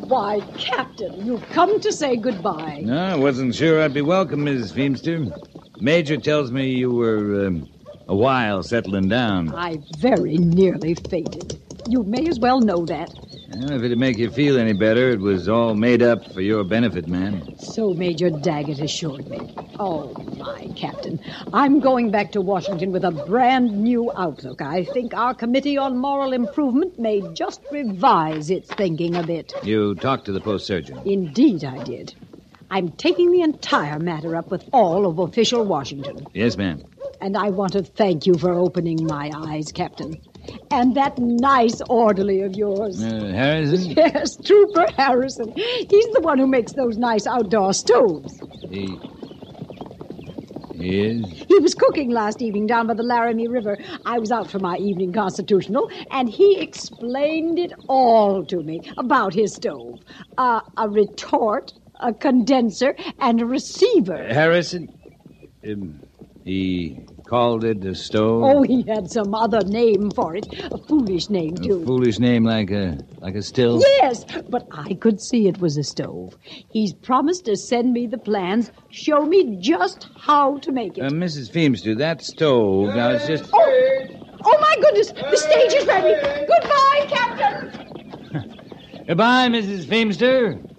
Why, Captain, you've come to say goodbye. No, I wasn't sure I'd be welcome, Mrs. Feemster. Major tells me you were a while settling down. I very nearly fainted. You may as well know that. Well, if it'd make you feel any better, it was all made up for your benefit, ma'am. So Major Daggett assured me. Oh, my, Captain. I'm going back to Washington with a brand new outlook. I think our Committee on Moral Improvement may just revise its thinking a bit. You talked to the post surgeon? Indeed, I did. I'm taking the entire matter up with all of official Washington. Yes, ma'am. And I want to thank you for opening my eyes, Captain. And that nice orderly of yours. Harrison? Yes, Trooper Harrison. He's the one who makes those nice outdoor stoves. He is? He was cooking last evening down by the Laramie River. I was out for my evening constitutional, and he explained it all to me about his stove. A retort, a condenser, and a receiver. Harrison? He called it a stove? Oh, he had some other name for it. A foolish name, too. A foolish name like a still? Yes, but I could see it was a stove. He's promised to send me the plans, show me just how to make it. Mrs. Feemster, that stove, now it's just... Oh, my goodness, the stage is ready. Goodbye, Captain. Goodbye, Mrs. Feemster.